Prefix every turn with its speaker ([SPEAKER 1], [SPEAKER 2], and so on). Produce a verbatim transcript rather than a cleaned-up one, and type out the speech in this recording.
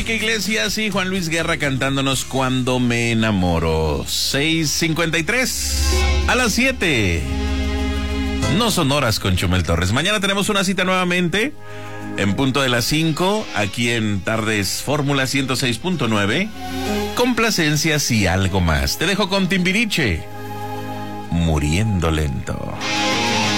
[SPEAKER 1] Enrique Iglesias y Juan Luis Guerra cantándonos Cuando me enamoro. seis cincuenta y tres a las siete. No son horas con Chumel Torres. Mañana tenemos una cita nuevamente en punto de las cinco, aquí en Tardes Fórmula ciento seis punto nueve. Complacencias y algo más. Te dejo con Timbiriche, Muriendo Lento.